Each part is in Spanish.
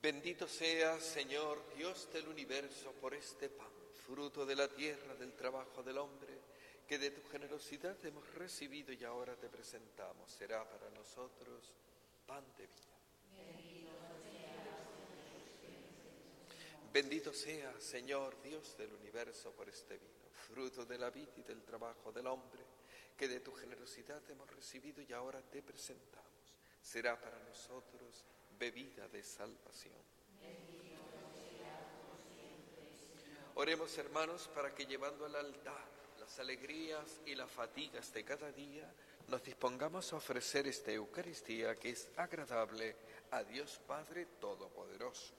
Bendito seas, Señor, Dios del universo, por este pan, fruto de la tierra, del trabajo del hombre, que de tu generosidad hemos recibido y ahora te presentamos. Será para nosotros pan de vida. Bendito seas, Señor, Dios del universo, por este vino, fruto de la vid y del trabajo del hombre, que de tu generosidad hemos recibido y ahora te presentamos. Será para nosotros bebida de salvación. Oremos, hermanos, para que llevando al altar las alegrías y las fatigas de cada día, nos dispongamos a ofrecer esta Eucaristía que es agradable a Dios Padre Todopoderoso.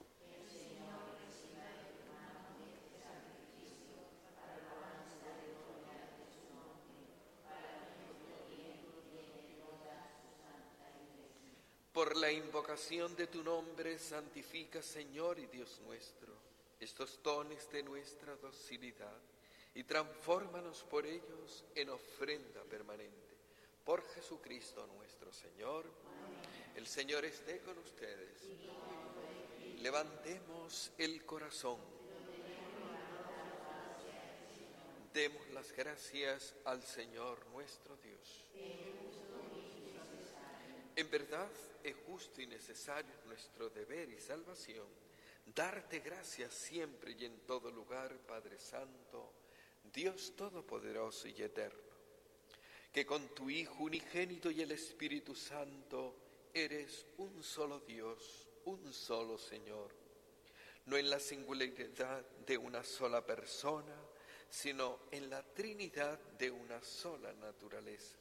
Por la invocación de tu nombre, santifica, Señor y Dios nuestro, estos dones de nuestra docilidad y transfórmanos por ellos en ofrenda permanente. Por Jesucristo nuestro Señor. El Señor esté con ustedes. Levantemos el corazón. Demos las gracias al Señor nuestro Dios. En verdad es justo y necesario nuestro deber y salvación darte gracias siempre y en todo lugar, Padre Santo, Dios Todopoderoso y Eterno, que con tu Hijo unigénito y el Espíritu Santo eres un solo Dios, un solo Señor, no en la singularidad de una sola persona, sino en la Trinidad de una sola naturaleza.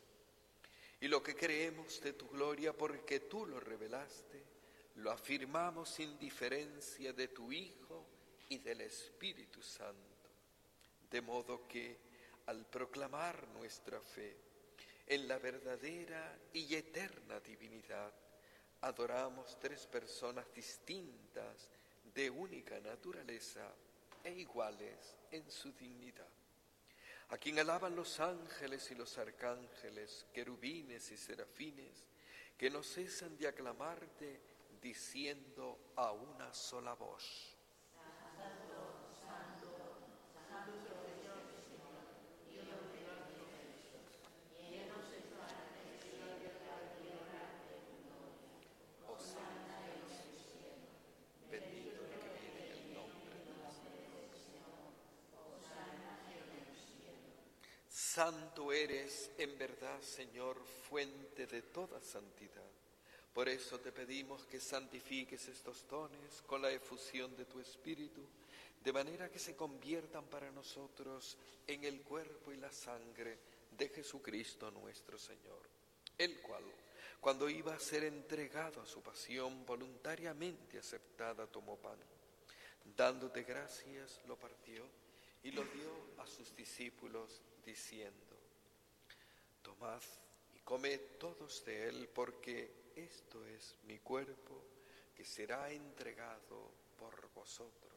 Y lo que creemos de tu gloria porque tú lo revelaste, lo afirmamos sin diferencia de tu Hijo y del Espíritu Santo. De modo que, al proclamar nuestra fe en la verdadera y eterna divinidad, adoramos tres personas distintas, de única naturaleza e iguales en su dignidad, a quien alaban los ángeles y los arcángeles, querubines y serafines, que no cesan de aclamarte, diciendo a una sola voz: Santo, Santo, Santo Señor, Dios de los ejércitos, llenos están el cielo y la tierra de tu gloria. Hosana en el cielo, bendito el que viene en el nombre del Señor. Hosana en el cielo. Santo eres, en verdad, Señor, fuente de toda santidad. Por eso te pedimos que santifiques estos dones con la efusión de tu Espíritu, de manera que se conviertan para nosotros en el cuerpo y la sangre de Jesucristo nuestro Señor, el cual, cuando iba a ser entregado a su pasión, voluntariamente aceptada, tomó pan. Dándote gracias, lo partió y lo dio a sus discípulos, diciendo: Tomad y comed todos de él, porque esto es mi cuerpo, que será entregado por vosotros.